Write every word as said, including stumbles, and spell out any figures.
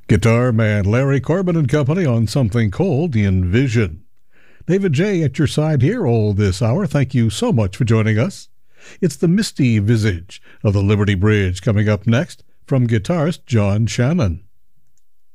Guitar man Larry Corbin and Company on something called Envision. David J. at your side here all this hour. Thank you so much for joining us. It's the misty visage of the Liberty Bridge coming up next from guitarist John Shannon.